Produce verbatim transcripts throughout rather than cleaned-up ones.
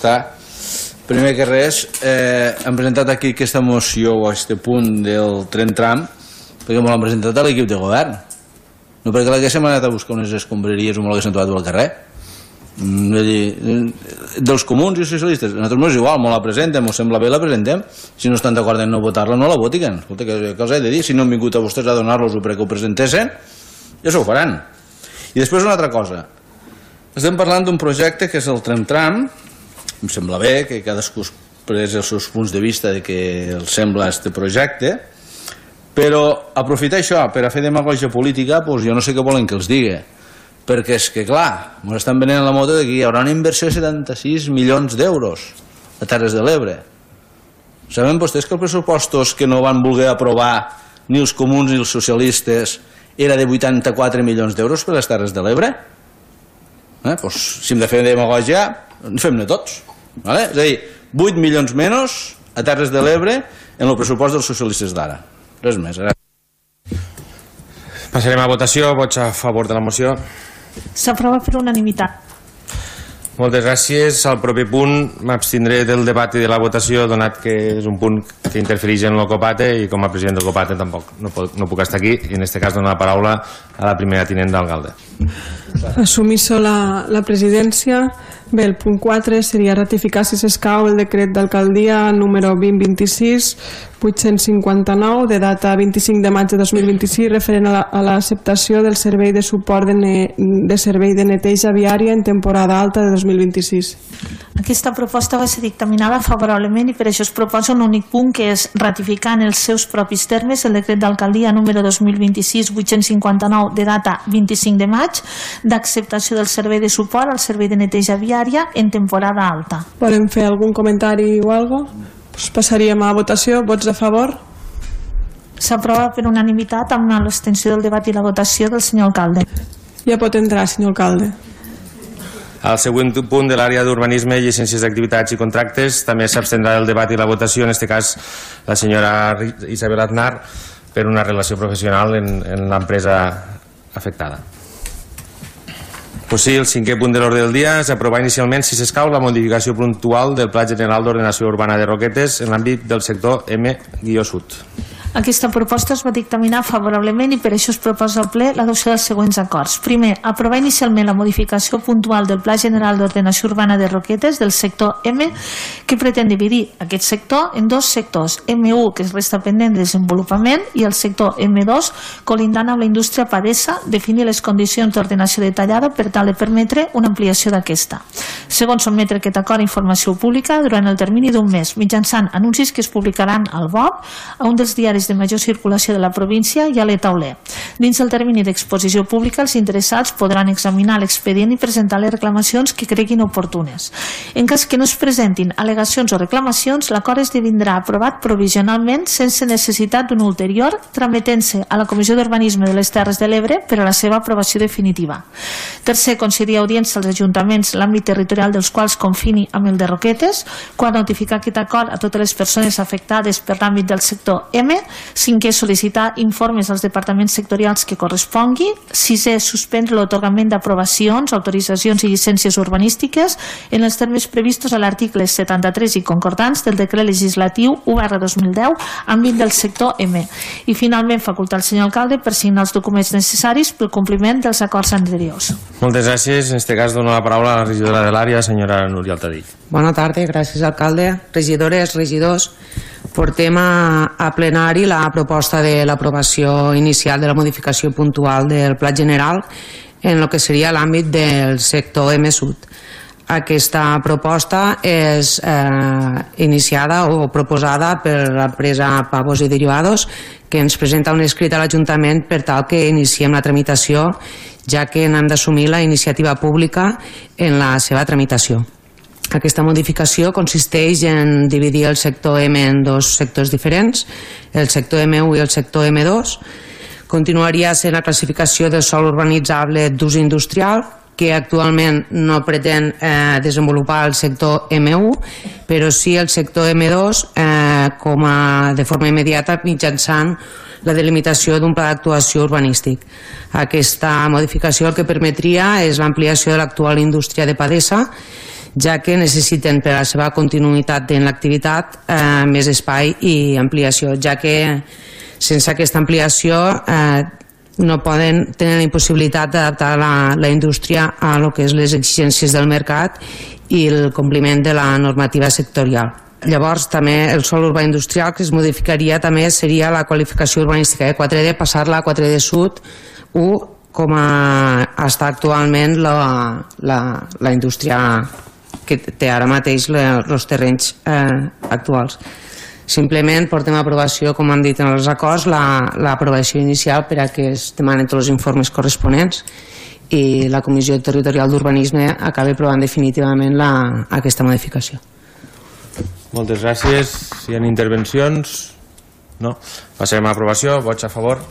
Primer que res, eh, hem presentat aquí aquesta moció o aquest punt del tren tram perquè me l'han presentat a l'equip de govern, no perquè l'haguéssim anat a buscar unes escombraries o me l'haguéssim trobat al carrer. Mm, dir, dels comuns i socialistes, a nosaltres no és igual, me la presenten, m'ho sembla bé, la presentem. Si no estan d'acord en no votar-la, no la votigen. Escolta, què, què us he de dir? Si no han vingut a vostès a donar-los-ho perquè ho presentessin, ja s'ho faran. I després una altra cosa. Estem parlant d'un projecte que és el tren tram. Em sembla bé que cadascú expressa els seus punts de vista de què els sembla aquest projecte, però aprofitar això per a fer demagògia política, doncs jo no sé què volen que els digui, perquè és que clar, ens estan venent la moto de que hi haurà una inversió de setanta-sis milions d'euros a Terres de l'Ebre. Saben vostès que els pressupostos que no van voler aprovar ni els comuns ni els socialistes era de vuitanta-quatre milions d'euros per les Terres de l'Ebre? Eh? Doncs, si hem de fer demagògia, en fem-ne tots. Vale? És a dir, vuit milions menys a Terres de l'Ebre en el pressupost dels socialistes d'ara. Res més. Passarem a votació. Vots a favor de la moció. S'aprova per unanimitat. Moltes gràcies. Al proper punt m'abstindré del debat i de la votació, donat que és un punt que interfereix en el COPATE i com a president del COPATE tampoc no puc, no puc estar aquí, i en aquest cas dono la paraula a la primera tinent d'alcalde. Assumisso la, la presidència. Bé, el punt quatre seria ratificar, si s'escau, el decret d'alcaldia número vint vint-i-sis vuit-cents cinquanta-nou de data vint-i-cinc de maig de dos mil vint-i-sis referent a l'acceptació del servei de suport de, ne, de servei de neteja viària en temporada alta de dos mil vint-i-sis. Aquesta proposta va ser dictaminada favorablement i per això es proposa un únic punt, que és ratificar en els seus propis termes el decret d'alcaldia número dos mil vint-i-sis vuit-cents cinquanta-nou de data vint-i-cinc de maig d'acceptació del servei de suport al servei de neteja viària en temporada alta. Volem fer algun comentari o alguna cosa? Pues passaríem a votació. Vots a favor? S'aprova per unanimitat amb l'extensió del debat i la votació del senyor alcalde. Ja pot entrar, senyor alcalde. Al següent punt de l'àrea d'urbanisme, llicències d'activitats i contractes, també s'abstendrà del debat i la votació, en aquest cas la senyora Isabel Aznar, per una relació professional en, en l'empresa afectada. Pues sí, el cinquè punt de l'ordre del dia és aprovar inicialment, si s'escau, la modificació puntual del Pla General d'Ordenació Urbana de Roquetes en l'àmbit del sector M Sud. Aquesta proposta es va dictaminar favorablement i per això es proposa al ple l'adopció dels següents acords. Primer, aprovar inicialment la modificació puntual del Pla General d'Ordenació Urbana de Roquetes del sector M, que pretén dividir aquest sector en dos sectors, eme u, que es resta pendent de desenvolupament, i el sector eme dos, colindant amb la indústria Padesa, definir les condicions d'ordenació detallada per tal de permetre una ampliació d'aquesta. Segon, sotmetre aquest acord a informació pública durant el termini d'un mes, mitjançant anuncis que es publicaran al B O P, a un dels diaris de major circulació de la província i a l'e-tauler. Dins del termini d'exposició pública, els interessats podran examinar l'expedient i presentar les reclamacions que creguin oportunes. En cas que no es presentin al·legacions o reclamacions, l'acord esdevindrà aprovat provisionalment sense necessitat d'un ulterior, trametent-se a la Comissió d'Urbanisme de les Terres de l'Ebre per a la seva aprovació definitiva. Tercer, concedir audiència als ajuntaments l'àmbit territorial dels quals confini amb el de Roquetes, quan notificar aquest acord a totes les persones afectades per l'àmbit del sector M. Cinquè, sol·licitar informes als departaments sectorials que correspongui. Sisè, suspendre l'otorgament d'aprovacions, autoritzacions i llicències urbanístiques en els termes previstos a l'article setanta-tres i concordants del decret legislatiu u barra dos mil deu, àmbit del sector M. I finalment, facultar el senyor alcalde per signar els documents necessaris pel compliment dels acords anteriors. Moltes gràcies. En aquest cas dono la paraula a la regidora de l'àrea, senyora Núria Altadill. Bona tarda, gràcies alcalde, regidores, regidors. Portem a, a plenari la proposta de l'aprovació inicial de la modificació puntual del Pla General en el que seria l'àmbit del sector eme Sud. Aquesta proposta és eh, iniciada o proposada per l'empresa Pavos i Derivados, que ens presenta un escrit a l'Ajuntament per tal que iniciem la tramitació, ja que n'hem d'assumir la iniciativa pública en la seva tramitació. Aquesta modificació consisteix en dividir el sector M en dos sectors diferents, el sector eme u i el sector eme dos. Continuaria sent la classificació del sòl urbanitzable d'ús industrial, que actualment no pretén eh, desenvolupar el sector eme u, però sí el sector eme dos eh, com a, de forma immediata mitjançant la delimitació d'un pla d'actuació urbanístic. Aquesta modificació el que permetria és l'ampliació de l'actual indústria de Padesa, ja que necessiten per a la seva continuïtat en l'activitat eh, més espai i ampliació, ja que sense aquesta ampliació eh, no poden tenir la impossibilitat d'adaptar la, la indústria a lo que és les exigències del mercat i el compliment de la normativa sectorial. Llavors també el sòl urbà industrial que es modificaria també seria la qualificació urbanística de quatre D, passar-la a quatre D Sud u, com a, està actualment la, la, la indústria que té ara mateix els terrenys eh, actuals. Simplement portem a aprovació, com han dit en els acords, l'aprovació la, inicial per a que es demanen tots els informes corresponents i la Comissió Territorial d'Urbanisme acabi aprovant definitivament la, aquesta modificació. Moltes gràcies. Si hi ha intervencions? No. Passarem a aprovació. Vots a favor?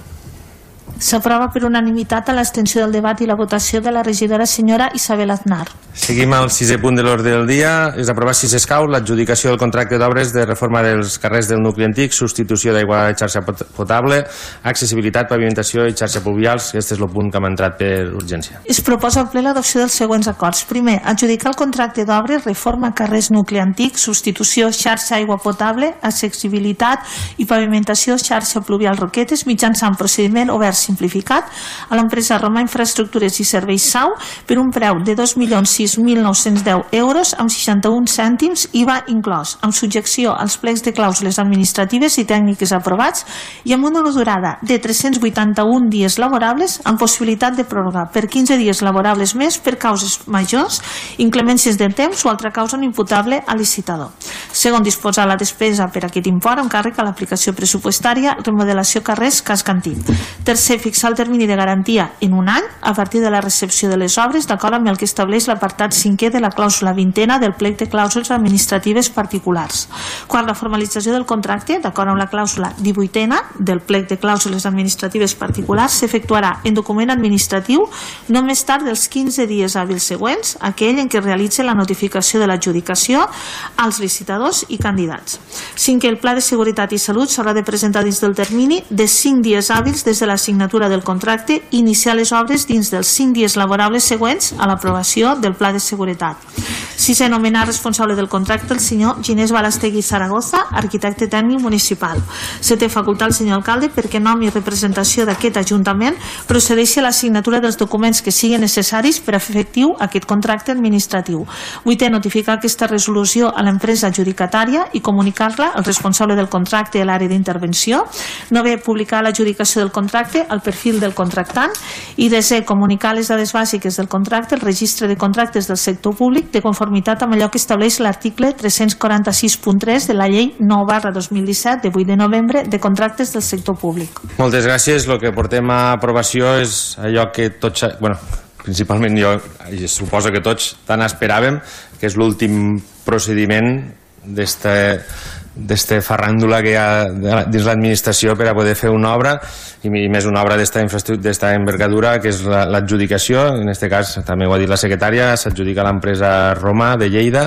S'aprova per unanimitat a l'extensió del debat i la votació de la regidora senyora Isabel Aznar. Seguim al sisè punt de l'ordre del dia. És aprovar, si s'escau, l'adjudicació del contracte d'obres de reforma dels carrers del nucli antic, substitució d'aigua i xarxa potable, accessibilitat, pavimentació i xarxa pluvials. Aquest és el punt que m'ha entrat per urgència. Es proposa al ple l'adopció dels següents acords. Primer, adjudicar el contracte d'obres, reforma carrers nucli antic, substitució xarxa aigua potable, accessibilitat i pavimentació xarxa pluvial Roquetes mitjançant procediment obert simplificat a l'empresa Roma Infraestructures i Serveis S A U per un preu de dos milions sis mil nou-cents deu euros amb seixanta-un cèntims I V A inclòs, amb subjecció als plecs de clàusules administratives i tècniques aprovats i amb una durada de tres-cents vuitanta-un dies laborables amb possibilitat de pròrroga per quinze dies laborables més per causes majors, inclemències de temps o altra causa no imputable al licitador. Segon, disposar la despesa per aquest import amb càrrec a l'aplicació pressupostària remodelació carrers Cascantí. Tercer, fixar el termini de garantia en un any a partir de la recepció de les obres d'acord amb el que estableix l'apartat cinquè de la clàusula vintena del plec de clàusules administratives particulars. Quart, la formalització del contracte d'acord amb la clàusula divuitena del plec de clàusules administratives particulars s'efectuarà en document administratiu no més tard dels quinze dies hàbils següents aquell en què realitzi la notificació de l'adjudicació als licitadors i candidats. Cinquè, el pla de seguretat i salut s'haurà de presentar dins del termini de cinc dies hàbils des de la signatura del contracte i iniciar les obres dins dels cinc dies laborables següents a l'aprovació del pla de seguretat. Sisè, nomenar responsable del contracte el senyor Ginés Balastegui Zaragoza, arquitecte tècnic municipal. Setè, facultar al senyor alcalde perquè nom i representació d'aquest Ajuntament procedeixi a la signatura dels documents que siguin necessaris per a fer efectiu aquest contracte administratiu. Vuitè, notificar aquesta resolució a l'empresa adjudicatària i comunicar-la al responsable del contracte a l'àrea d'intervenció. Novè, publicar l'adjudicació del contracte al perfil del contractant i desè, comunicar les dades bàsiques del contracte al registre de contractes del sector públic de conformitat amb allò que estableix l'article tres-cents quaranta-sis punt tres de la llei nou barra dos mil disset de vuit de novembre de contractes del sector públic. Moltes gràcies. El que portem a aprovació és allò que tots, bueno, principalment jo, i suposo que tots tant esperàvem, que és l'últim procediment d'esta d'esta farràndula que hi ha dins l'administració per a poder fer una obra i més una obra d'esta envergadura que és l'adjudicació. En aquest cas també ho ha dit la secretària, s'adjudica a l'empresa Roma de Lleida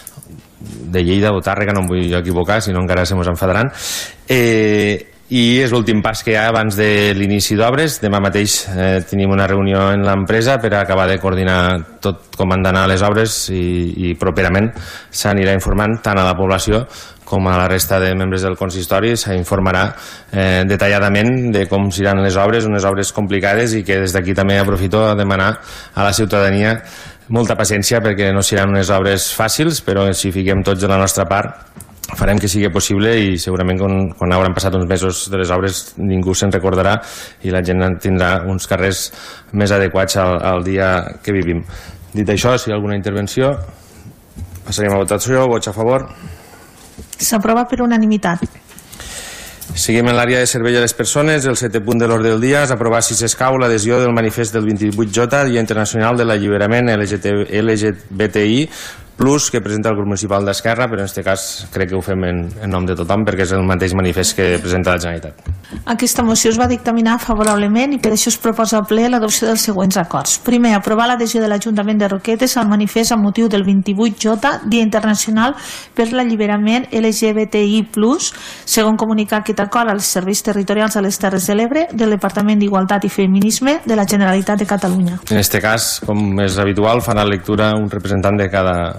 de Lleida o Tàrrega, no em vull equivocar, si no encara se mos enfadaran. eh, i és l'últim pas que hi ha abans de l'inici d'obres. Demà mateix eh, tenim una reunió en l'empresa per a acabar de coordinar tot com han d'anar les obres i, i properament s'anirà informant tant a la població com a la resta de membres del consistori. S'informarà eh, detalladament de com seran les obres, unes obres complicades i que des d'aquí també aprofito a demanar a la ciutadania molta paciència perquè no seran unes obres fàcils, però si fiquem tots de la nostra part farem que sigui possible i segurament quan, quan hauran passat uns mesos de les obres ningú se'n recordarà i la gent tindrà uns carrers més adequats al, al dia que vivim. Dit això, si hi ha alguna intervenció, passarem a votació. Vots a favor? S'aprova per unanimitat. Seguim en l'àrea de servei a les persones. El setè punt de l'ordre del dia és aprovar, si s'escau, l'adhesió del manifest del vint-i-vuit J, Dia Internacional de l'Alliberament L G B T I plus, que presenta el grup municipal d'Esquerra, però en aquest cas crec que ho fem en, en nom de tothom perquè és el mateix manifest que presenta la Generalitat. Aquesta moció es va dictaminar favorablement i per això es proposa al ple l'adopció dels següents acords. Primer, aprovar l'adhesió de l'Ajuntament de Roquetes al manifest amb motiu del vint-i-vuit J, Dia Internacional per l'Alliberament L G B T I plus, segon comunicar aquest acord als serveis territorials a les Terres de l'Ebre del Departament d'Igualtat i Feminisme de la Generalitat de Catalunya. En aquest cas, com és habitual, farà lectura un representant de cada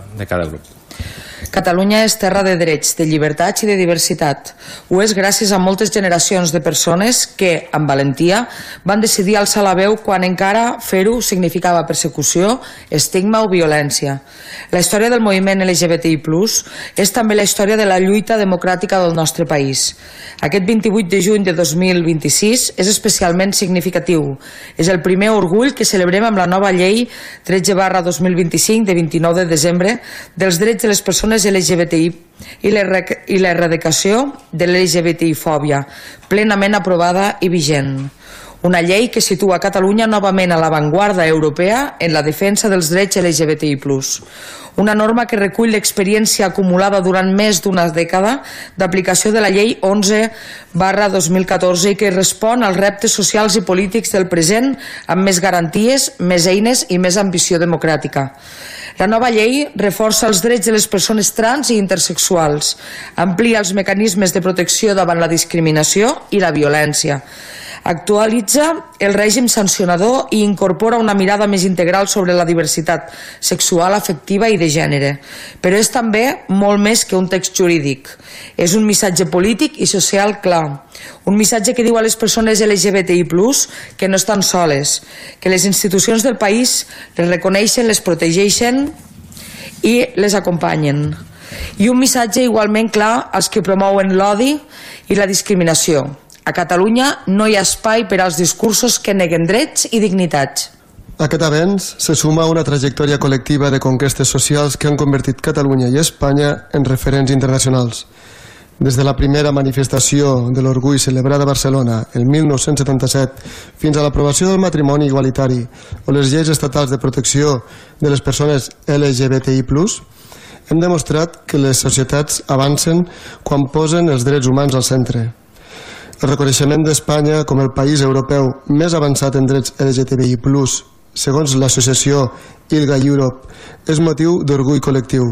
de cada grup. Catalunya és terra de drets, de llibertats i de diversitat. Ho és gràcies a moltes generacions de persones que, amb valentia, van decidir alçar la veu quan encara fer-ho significava persecució, estigma o violència. La història del moviment L G B T I plus, és també la història de la lluita democràtica del nostre país. Aquest vint-i-vuit de juny de dos mil vint-i-sis és especialment significatiu. És el primer orgull que celebrem amb la nova llei tretze barra dos mil vint-i-cinc de vint-i-nou de desembre dels drets de les persones L G B T I i l'erradicació de l'L G B T I fòbia, plenament aprovada i vigent. Una llei que situa Catalunya novament a l'avantguarda europea en la defensa dels drets L G B T I plus. Una norma que recull l'experiència acumulada durant més d'una dècada d'aplicació de la llei onze barra dos mil catorze i que respon als reptes socials i polítics del present amb més garanties, més eines i més ambició democràtica. La nova llei reforça els drets de les persones trans i intersexuals, amplia els mecanismes de protecció davant la discriminació i la violència, actualitza el règim sancionador i incorpora una mirada més integral sobre la diversitat sexual, afectiva i de gènere. Però és també molt més que un text jurídic. És un missatge polític i social clar. Un missatge que diu a les persones L G B T I plus que no estan soles, que les institucions del país les reconeixen, les protegeixen i les acompanyen. I un missatge igualment clar als que promouen l'odi i la discriminació. A Catalunya no hi ha espai per als discursos que neguen drets i dignitats. Aquest avenç se suma a una trajectòria col·lectiva de conquestes socials que han convertit Catalunya i Espanya en referents internacionals. Des de la primera manifestació de l'orgull celebrada a Barcelona el mil nou-cents setanta-set fins a l'aprovació del matrimoni igualitari o les lleis estatals de protecció de les persones L G B T I plus, hem demostrat que les societats avancen quan posen els drets humans al centre. El reconeixement d'Espanya com el país europeu més avançat en drets L G B T I plus, segons l'associació ILGA Europe, és motiu d'orgull col·lectiu.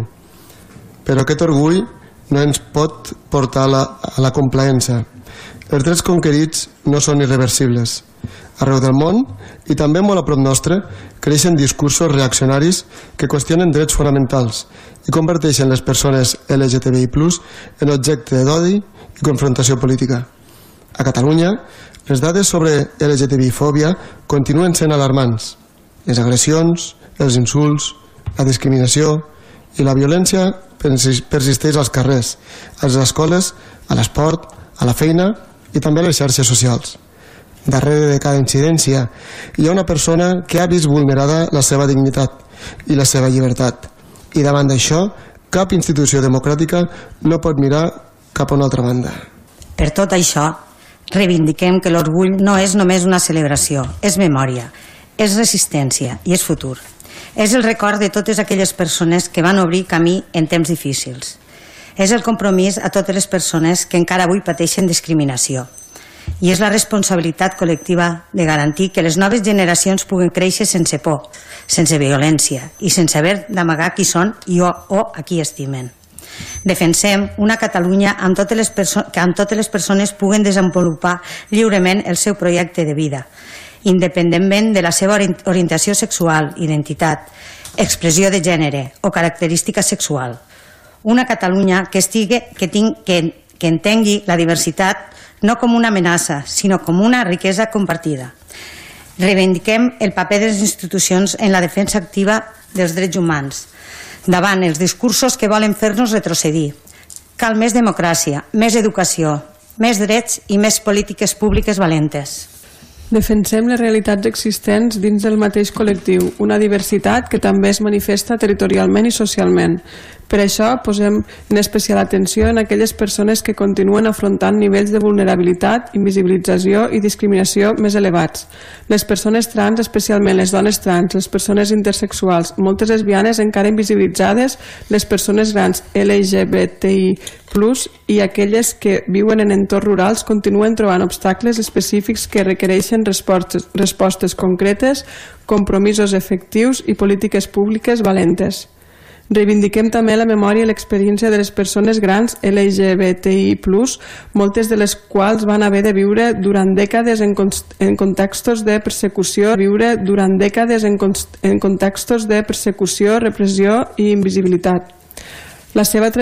Però aquest orgull no ens pot portar a la, a la complaença. Els drets conquerits no són irreversibles. Arreu del món, i també molt a prop nostre, creixen discursos reaccionaris que qüestionen drets fonamentals i converteixen les persones L G B T I plus en objecte d'odi i confrontació política. A Catalunya, les dades sobre L G B T I fòbia continuen sent alarmants. Les agressions, els insults, la discriminació i la violència persisteix als carrers, a les escoles, a l'esport, a la feina i també a les xarxes socials. Darrere de cada incidència hi ha una persona que ha vist vulnerada la seva dignitat i la seva llibertat. I davant d'això, cap institució democràtica no pot mirar cap a una altra banda. Per tot això, reivindiquem que l'orgull no és només una celebració, és memòria, és resistència i és futur. És el record de totes aquelles persones que van obrir camí en temps difícils. És el compromís a totes les persones que encara avui pateixen discriminació. I és la responsabilitat col·lectiva de garantir que les noves generacions puguen créixer sense por, sense violència i sense haver d'amagar qui són i o, o a qui estimen. Defensem una Catalunya amb totes les que amb totes les persones puguen desenvolupar lliurement el seu projecte de vida, independentment de la seva orientació sexual, identitat, expressió de gènere o característica sexual. Una Catalunya que, estigui, que, ting, que, que entengui la diversitat no com una amenaça, sinó com una riquesa compartida. Reivindiquem el paper de les institucions en la defensa activa dels drets humans, davant els discursos que volen fer-nos retrocedir. Cal més democràcia, més educació, més drets i més polítiques públiques valentes. Defensem les realitats existents dins del mateix col·lectiu, una diversitat que també es manifesta territorialment i socialment. Per això posem en especial atenció en aquelles persones que continuen afrontant nivells de vulnerabilitat, invisibilització i discriminació més elevats. Les persones trans, especialment les dones trans, les persones intersexuals, moltes lesbianes encara invisibilitzades, les persones grans L G B T I plus, i aquelles que viuen en entorns rurals continuen trobant obstacles específics que requereixen respostes, respostes concretes, compromisos efectius i polítiques públiques valentes. Reivindiquem també la memòria i l'experiència de les persones grans L G B T I plus, moltes de les quals van haver de viure durant dècades en, en contextos de persecució, viure durant dècades en, en contextos de persecució, repressió i invisibilitat. La seva